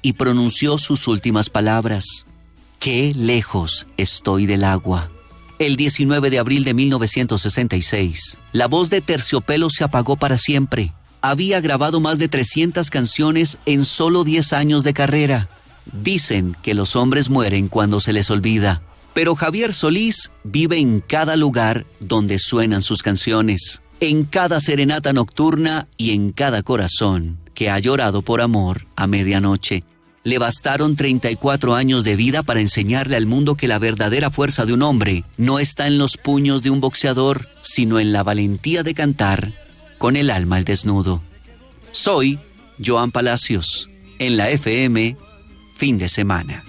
y pronunció sus últimas palabras: «Qué lejos estoy del agua». El 19 de abril de 1966, la voz de Terciopelo se apagó para siempre. Había grabado más de 300 canciones en solo 10 años de carrera. Dicen que los hombres mueren cuando se les olvida, pero Javier Solís vive en cada lugar donde suenan sus canciones, en cada serenata nocturna y en cada corazón que ha llorado por amor a medianoche. Le bastaron 34 años de vida para enseñarle al mundo que la verdadera fuerza de un hombre no está en los puños de un boxeador, sino en la valentía de cantar con el alma al desnudo. Soy Joan Palacios, en la FM, fin de semana.